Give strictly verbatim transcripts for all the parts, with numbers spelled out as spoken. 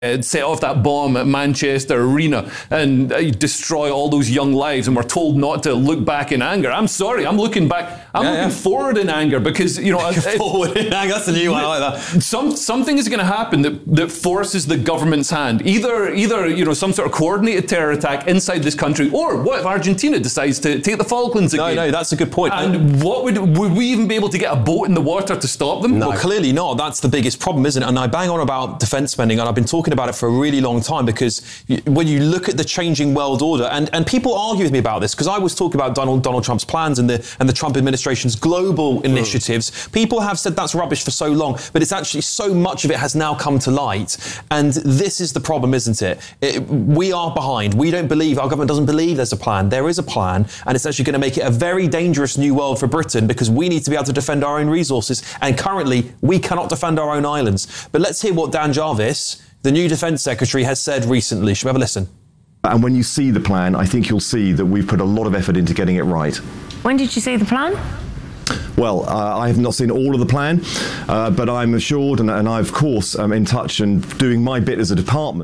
set off that bomb at Manchester Arena and uh, destroy all those young lives, and we're told not to look back in anger. I'm sorry, I'm looking back, I'm yeah, looking yeah. forward in anger, because, you know, forward in anger, that's a new one, I like that. Some, something is going to happen that, that forces the government's hand. Either, either, you know, some sort of coordinated terror attack inside this country, or what if Argentina decides to take the Falklands again? No, no, that's a good point. And what would, would we even be able to get a boat in the water to stop them? No, well, clearly not. That's the biggest problem, isn't it? And I bang on about defence spending, and I've been talking about it for a really long time, because when you look at the changing world order, and, and people argue with me about this, because I was talking about Donald, Donald Trump's plans and the and the Trump administration's global initiatives. Mm. People have said that's rubbish for so long, but it's actually so much of it has now come to light. And this is the problem, isn't it? it? We are behind. We don't believe, our government doesn't believe there's a plan. There is a plan, and it's actually going to make it a very dangerous new world for Britain, because we need to be able to defend our own resources. And currently, we cannot defend our own islands. But let's hear what Dan Jarvis, the new Defence Secretary, has said recently. Should we have a listen? And when you see the plan, I think you'll see that we've put a lot of effort into getting it right. When did you see the plan? Well, uh, I have not seen all of the plan, uh, but I'm assured, and, and I, of course, am in touch and doing my bit as a department.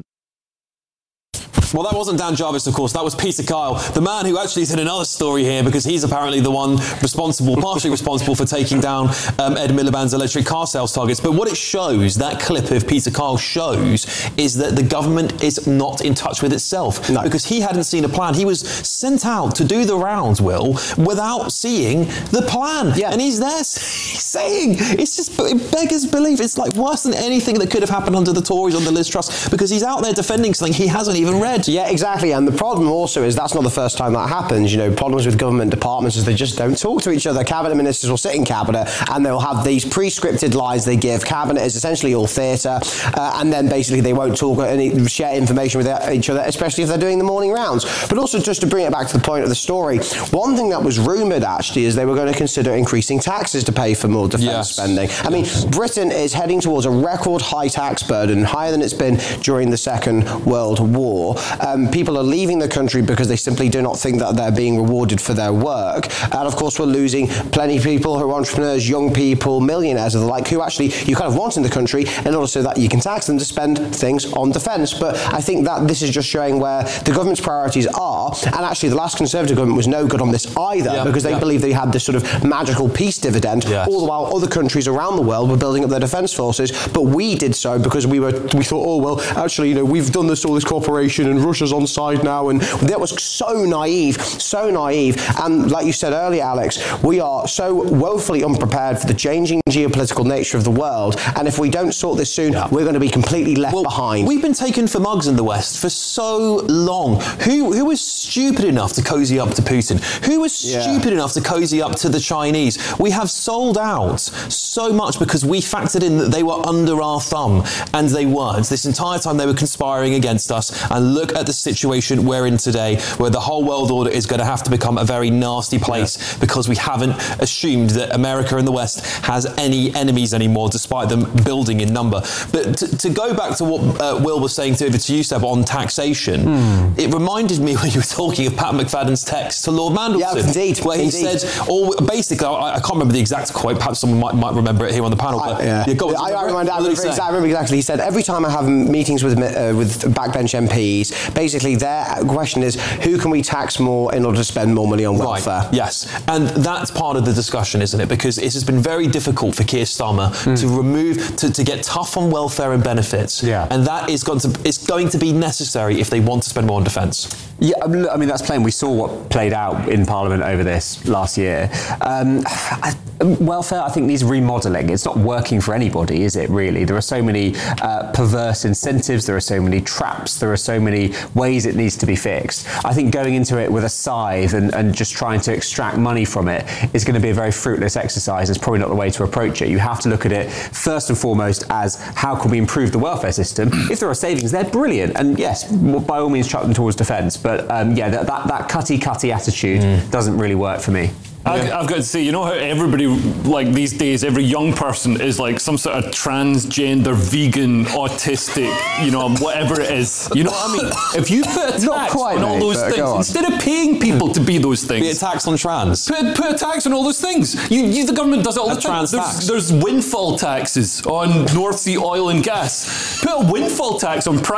Well, that wasn't Dan Jarvis, of course. That was Peter Kyle, the man who actually is in another story here, because he's apparently the one responsible, partially responsible for taking down um, Ed Miliband's electric car sales targets. But what it shows, that clip of Peter Kyle shows, is that the government is not in touch with itself. No. Because he hadn't seen a plan. He was sent out to do the rounds, Will, without seeing the plan. Yeah. And he's there saying, it's just, it beggars belief. It's like worse than anything that could have happened under the Tories, under Liz Truss, because he's out there defending something he hasn't even read. Yeah, exactly. And the problem also is that's not the first time that happens. You know, problems with government departments is they just don't talk to each other. Cabinet ministers will sit in cabinet and they'll have these pre-scripted lines they give. Cabinet is essentially all theatre, uh, and then basically they won't talk and share information with each other, especially if they're doing the morning rounds. But also, just to bring it back to the point of the story, one thing that was rumoured actually is they were going to consider increasing taxes to pay for more defence yes. spending. I mean, Britain is heading towards a record high tax burden, higher than it's been during the Second World War. Um, people are leaving the country because they simply do not think that they're being rewarded for their work. And of course, we're losing plenty of people who are entrepreneurs, young people, millionaires and the like, who actually you kind of want in the country in order so that you can tax them to spend things on defence. But I think that this is just showing where the government's priorities are. And actually, the last Conservative government was no good on this either, yeah, because they yeah. believed they had this sort of magical peace dividend, yes. all the while other countries around the world were building up their defence forces. But we did so because we were we thought, oh well, actually, you know, we've done this all this cooperation and Russia's on side now, and that was so naive, so naive. And like you said earlier, Alex, we are so woefully unprepared for the changing geopolitical nature of the world, and if we don't sort this soon, yeah. we're going to be completely left well, behind. We've been taken for mugs in the West for so long. Who who was stupid enough to cozy up to Putin? Who was yeah. stupid enough to cozy up to the Chinese? We have sold out so much because we factored in that they were under our thumb, and they weren't. This entire time they were conspiring against us, and look at the situation we're in today, where the whole world order is going to have to become a very nasty place yeah. because we haven't assumed that America and the West has any enemies anymore, despite them building in number. But to, to go back to what uh, Will was saying to, over to you, Seb, on taxation, mm. it reminded me when you were talking of Pat McFadden's text to Lord Mandelson, yeah, indeed, where he indeed. said, or basically, I, I can't remember the exact quote, perhaps someone might, might remember it here on the panel. But I, yeah. Yeah, go on, I, I, remember, I, remember, I remember exactly. He said, every time I have meetings with uh, with backbench M Ps, basically their question is, who can we tax more in order to spend more money on welfare? Right. Yes, and that's part of the discussion, isn't it? Because it has been very difficult for Keir Starmer mm. to remove, to, to get tough on welfare and benefits, yeah. and that is going to it's going to be necessary if they want to spend more on defence. Yeah, I mean, that's plain. We saw what played out in Parliament over this last year. Um, I, welfare, I think, needs remodelling. It's not working for anybody, is it, really? There are so many uh, perverse incentives, there are so many traps, there are so many ways it needs to be fixed. I think going into it with a scythe and, and just trying to extract money from it is going to be a very fruitless exercise. It's probably not the way to approach it. You have to look at it, first and foremost, as how can we improve the welfare system? If there are savings, they're brilliant. And yes, by all means, chuck them towards defence. But um, yeah, that, that, that cutty-cutty attitude mm. doesn't really work for me. I, I've got to say, you know how everybody, like these days, every young person is like some sort of transgender, vegan, autistic, you know, whatever it is. You know what I mean? If you put a tax quite, on all mate, those but things, go on. instead of paying people to be those things, Be a tax on trans. Put, put a tax on all those things. You, you, the government does it all A the time. trans There's, tax. there's windfall taxes on North Sea oil and gas. Put a windfall tax on private